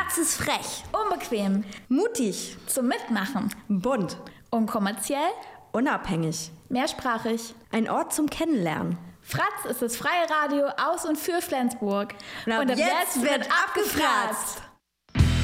Fratz ist frech, Unbequem, mutig, zum Mitmachen, bunt, unkommerziell, unabhängig. mehrsprachig. Ein Ort zum Kennenlernen. Fratz ist das freie Radio aus und für Flensburg. Und ab jetzt wird abgefratzt.